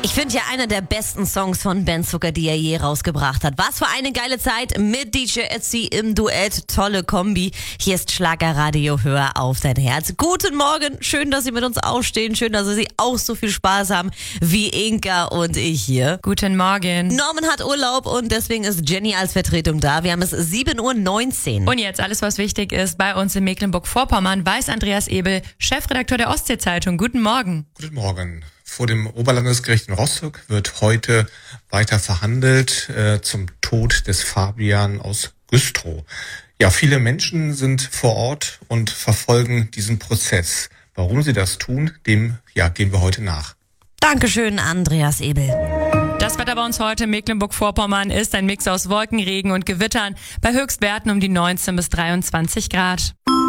Ich finde ja einer der besten Songs von Ben Zucker, die er je rausgebracht hat. Was für eine geile Zeit mit DJ Ötzi im Duett. Tolle Kombi. Hier ist Schlagerradio, hör auf dein Herz. Guten Morgen. Schön, dass Sie mit uns aufstehen. Schön, dass Sie auch so viel Spaß haben wie Inka und ich hier. Guten Morgen. Norman hat Urlaub und deswegen ist Jenny als Vertretung da. Wir haben es 7:19 Uhr. Und jetzt alles, was wichtig ist. Bei uns in Mecklenburg-Vorpommern weiß Andreas Ebel, Chefredakteur der Ostsee-Zeitung. Guten Morgen. Guten Morgen. Vor dem Oberlandesgericht in Rostock wird heute weiter verhandelt zum Tod des Fabian aus Güstrow. Ja, viele Menschen sind vor Ort und verfolgen diesen Prozess. Warum sie das tun, dem gehen wir heute nach. Dankeschön, Andreas Ebel. Das Wetter bei uns heute in Mecklenburg-Vorpommern ist ein Mix aus Wolken, Regen und Gewittern bei Höchstwerten um die 19 bis 23 Grad.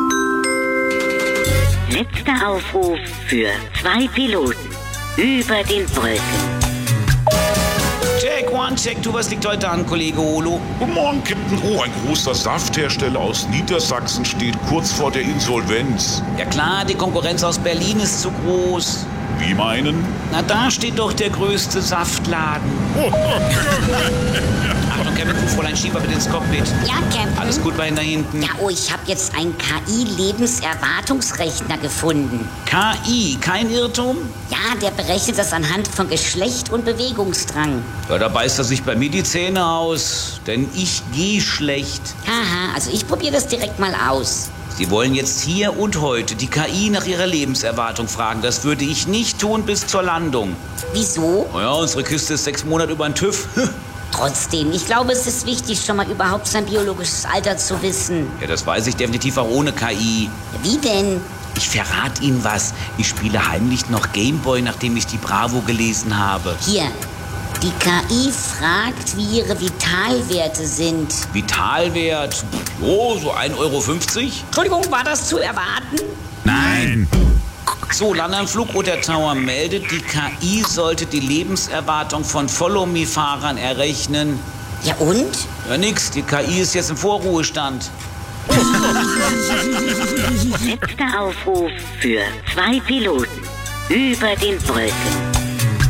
Letzter Aufruf für 2 Piloten über den Wolken. Check, one, check, du, was liegt heute an, Kollege Olo? Guten Morgen, Captain O. Ein großer Safthersteller aus Niedersachsen steht kurz vor der Insolvenz. Ja klar, die Konkurrenz aus Berlin ist zu groß. Wie meinen? Na, da steht doch der größte Saftladen. Achtung, Captain, Fräulein, Schieber bitte ins Cockpit. Ja, Captain. Alles gut bei Ihnen da hinten? Ja, ich habe jetzt einen KI-Lebenserwartungsrechner gefunden. KI, kein Irrtum? Ja, der berechnet das anhand von Geschlecht und Bewegungsdrang. Ja, da beißt er sich bei mir die Zähne aus, denn ich gehe schlecht. Haha, also ich probiere das direkt mal aus. Sie wollen jetzt hier und heute die KI nach ihrer Lebenserwartung fragen. Das würde ich nicht tun bis zur Landung. Wieso? Naja, unsere Kiste ist 6 Monate über den TÜV. Trotzdem, ich glaube, es ist wichtig, schon mal überhaupt sein biologisches Alter zu wissen. Ja, das weiß ich definitiv auch ohne KI. Wie denn? Ich verrate Ihnen was. Ich spiele heimlich noch Gameboy, nachdem ich die Bravo gelesen habe. Hier, die KI fragt, wie ihre Vitalwerte sind. Vitalwert? Oh, so 1,50 Euro. Entschuldigung, war das zu erwarten? Nein. So, Landeanflug oder Tower meldet, die KI sollte die Lebenserwartung von Follow-Me-Fahrern errechnen. Ja und? Ja, nix. Die KI ist jetzt im Vorruhestand. Letzter Aufruf für 2 Piloten über den Wolken.